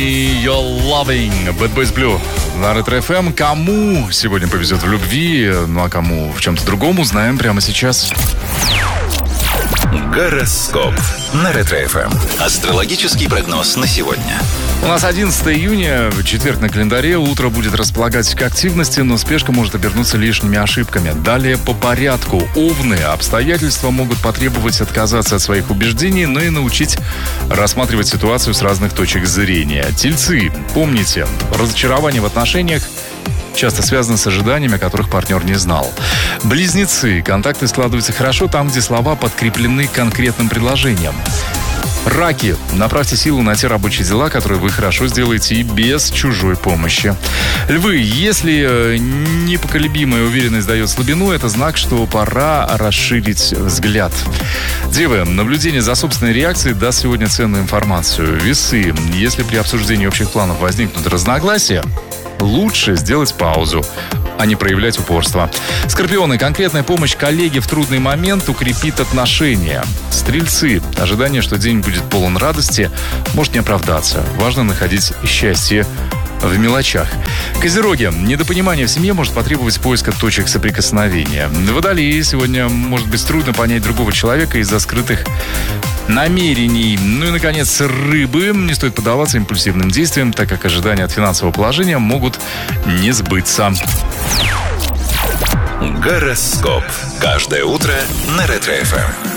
You're Loving, Bad Boys Blue на Ретро-ФМ. Кому сегодня повезет в любви, ну а кому в чем-то другом, узнаем прямо сейчас. Гороскоп на Ретро-ФМ. Астрологический прогноз на сегодня. У нас 11 июня, четверг на календаре. Утро будет располагать к активности, но спешка может обернуться лишними ошибками. Далее по порядку. Овны. Обстоятельства могут потребовать отказаться от своих убеждений, но и научить рассматривать ситуацию с разных точек зрения. Тельцы. Помните, разочарование в отношениях часто связано с ожиданиями, о которых партнер не знал. Близнецы. Контакты складываются хорошо там, где слова подкреплены конкретным предложением. Раки. Направьте силу на те рабочие дела, которые вы хорошо сделаете и без чужой помощи. Львы. Если непоколебимая уверенность дает слабину, это знак, что пора расширить взгляд. Девы. Наблюдение за собственной реакцией даст сегодня ценную информацию. Весы. Если при обсуждении общих планов возникнут разногласия, лучше сделать паузу, а не проявлять упорство. Скорпионы. Конкретная помощь коллеге в трудный момент укрепит отношения. Стрельцы. Ожидание, что день будет полон радости, может не оправдаться. Важно находить счастье в мелочах. Козероги. Недопонимание в семье может потребовать поиска точек соприкосновения. Водолеи. Сегодня может быть трудно понять другого человека из-за скрытых намерений. Ну и, наконец, рыбы. Не стоит поддаваться импульсивным действиям, так как ожидания от финансового положения могут не сбыться. Гороскоп. Каждое утро на Ретро-ФМ.